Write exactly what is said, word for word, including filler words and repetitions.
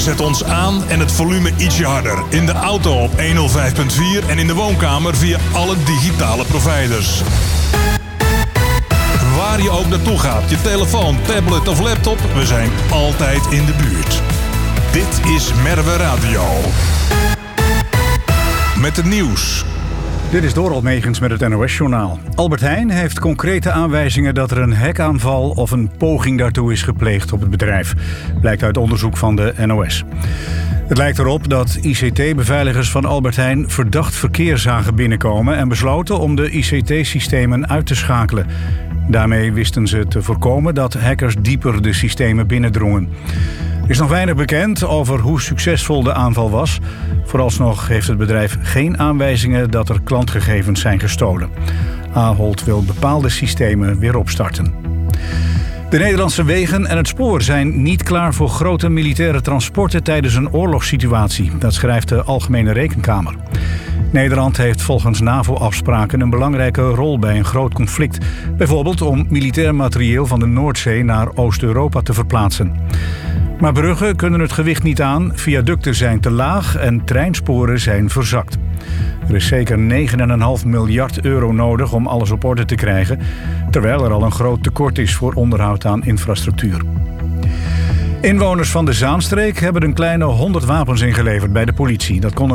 Zet ons aan en het volume ietsje harder. In de auto op honderdvijf komma vier en in de woonkamer via alle digitale providers. Waar je ook naartoe gaat, je telefoon, tablet of laptop, we zijn altijd in de buurt. Dit is Merwe Radio. Met het nieuws. Dit is Doral Megens met het N O S-journaal. Albert Heijn heeft concrete aanwijzingen dat er een hackaanval of een poging daartoe is gepleegd op het bedrijf. Blijkt uit onderzoek van de N O S. Het lijkt erop dat I C T-beveiligers van Albert Heijn verdacht verkeer zagen binnenkomen en besloten om de I C T-systemen uit te schakelen. Daarmee wisten ze te voorkomen dat hackers dieper de systemen binnendrongen. Er is nog weinig bekend over hoe succesvol de aanval was. Vooralsnog heeft het bedrijf geen aanwijzingen dat er klantgegevens zijn gestolen. Ahold wil bepaalde systemen weer opstarten. De Nederlandse wegen en het spoor zijn niet klaar voor grote militaire transporten tijdens een oorlogssituatie. Dat schrijft de Algemene Rekenkamer. Nederland heeft volgens NAVO-afspraken een belangrijke rol bij een groot conflict. Bijvoorbeeld om militair materieel van de Noordzee naar Oost-Europa te verplaatsen. Maar bruggen kunnen het gewicht niet aan, viaducten zijn te laag en treinsporen zijn verzakt. Er is zeker negen komma vijf miljard euro nodig om alles op orde te krijgen, terwijl er al een groot tekort is voor onderhoud aan infrastructuur. Inwoners van de Zaanstreek hebben een kleine honderd wapens ingeleverd bij de politie. Dat kon